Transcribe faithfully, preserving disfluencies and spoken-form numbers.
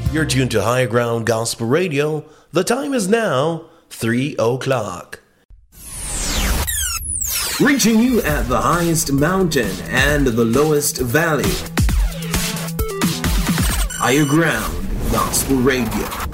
You're tuned to High Ground Gospel Radio. The time is now three o'clock. Reaching you at the highest mountain and the lowest valley. Higher Ground Gospel Radio.